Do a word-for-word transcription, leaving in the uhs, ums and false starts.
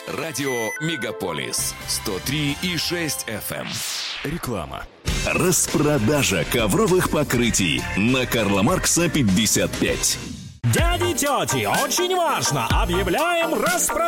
Радио «Мегаполис» сто три и шесть эф эм. Реклама. Распродажа ковровых покрытий на Карла Маркса пятьдесят пять. Дяди и тети, очень важно! Объявляем распродажу